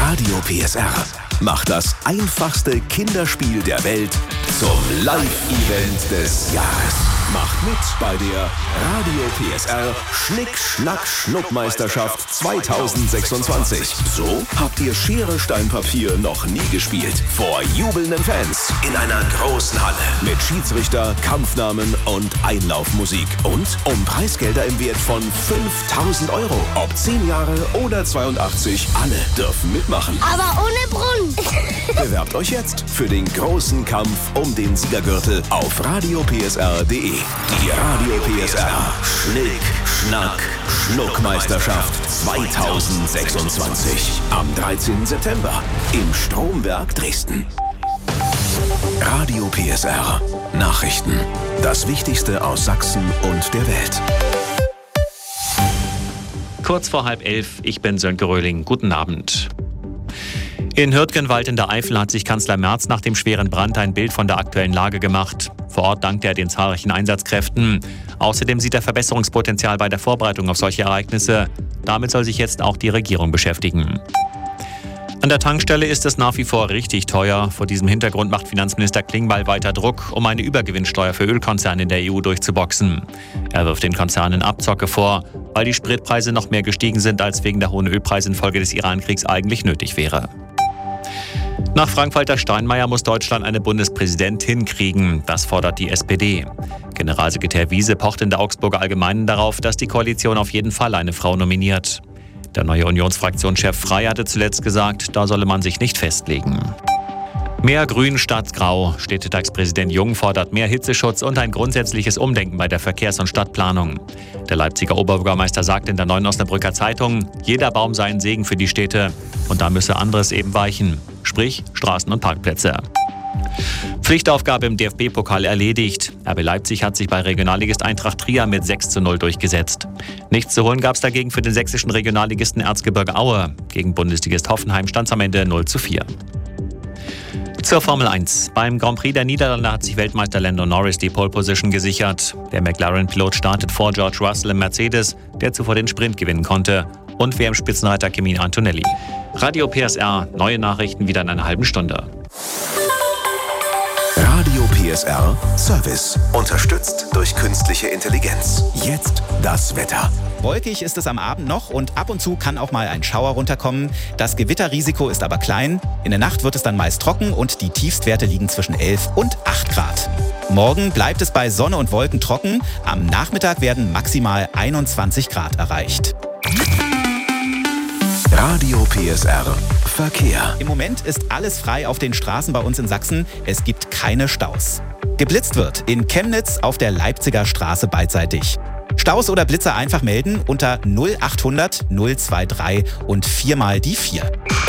Radio PSR macht das einfachste Kinderspiel der Welt zum Live-Event des Jahres. Macht mit bei der Radio PSR Schnick-Schnack-Schnuck-Meisterschaft 2026. So habt ihr Schere, Stein, Papier noch nie gespielt. Vor jubelnden Fans in einer großen Halle mit Schiedsrichter, Kampfnamen und Einlaufmusik. Und um Preisgelder im Wert von 5.000 €. Ob 10 Jahre oder 82, alle dürfen mitmachen. Aber ohne Brunnen. Bewerbt euch jetzt für den großen Kampf um den Siegergürtel auf radiopsr.de. Die Radio PSR Schnick-Schnack-Schnuck-Meisterschaft 2026. Am 13. September im Stromwerk Dresden. Radio PSR Nachrichten. Das Wichtigste aus Sachsen und der Welt. Kurz vor 10:30, ich bin Sönke Röhling. Guten Abend. In Hürtgenwald in der Eifel hat sich Kanzler Merz nach dem schweren Brand ein Bild von der aktuellen Lage gemacht. Vor Ort dankt er den zahlreichen Einsatzkräften. Außerdem sieht er Verbesserungspotenzial bei der Vorbereitung auf solche Ereignisse. Damit soll sich jetzt auch die Regierung beschäftigen. An der Tankstelle ist es nach wie vor richtig teuer. Vor diesem Hintergrund macht Finanzminister Klingbeil weiter Druck, um eine Übergewinnsteuer für Ölkonzerne in der EU durchzuboxen. Er wirft den Konzernen Abzocke vor, weil die Spritpreise noch mehr gestiegen sind, als wegen der hohen Ölpreise infolge des Irankriegs eigentlich nötig wäre. Nach Frank-Walter Steinmeier muss Deutschland eine Bundespräsidentin kriegen. Das fordert die SPD. Generalsekretär Wiese pocht in der Augsburger Allgemeinen darauf, dass die Koalition auf jeden Fall eine Frau nominiert. Der neue Unionsfraktionschef Frey hatte zuletzt gesagt, da solle man sich nicht festlegen. Mehr Grün statt Grau. Städtetagspräsident Jung fordert mehr Hitzeschutz und ein grundsätzliches Umdenken bei der Verkehrs- und Stadtplanung. Der Leipziger Oberbürgermeister sagt in der Neuen Osnabrücker Zeitung, jeder Baum sei ein Segen für die Städte und da müsse anderes eben weichen, sprich Straßen und Parkplätze. Pflichtaufgabe im DFB-Pokal erledigt. RB Leipzig hat sich bei Regionalligist Eintracht Trier mit 6:0 durchgesetzt. Nichts zu holen gab es dagegen für den sächsischen Regionalligisten Erzgebirge Aue. Gegen Bundesligist Hoffenheim stand es am Ende 0:4. Zur Formel 1. Beim Grand Prix der Niederlande hat sich Weltmeister Lando Norris die Pole Position gesichert. Der McLaren-Pilot startet vor George Russell im Mercedes, der zuvor den Sprint gewinnen konnte. Und WM-Spitzenreiter Kimi Antonelli. Radio PSR, neue Nachrichten wieder in einer halben Stunde. Radio PSR Service. Unterstützt durch künstliche Intelligenz. Jetzt das Wetter. Wolkig ist es am Abend noch und ab und zu kann auch mal ein Schauer runterkommen. Das Gewitterrisiko ist aber klein. In der Nacht wird es dann meist trocken und die Tiefstwerte liegen zwischen 11 und 8 Grad. Morgen bleibt es bei Sonne und Wolken trocken. Am Nachmittag werden maximal 21 Grad erreicht. Radio PSR Verkehr. Im Moment ist alles frei auf den Straßen bei uns in Sachsen. Es gibt keine Staus. Geblitzt wird in Chemnitz auf der Leipziger Straße beidseitig. Staus oder Blitzer einfach melden unter 0800 023 und 4 mal die 4.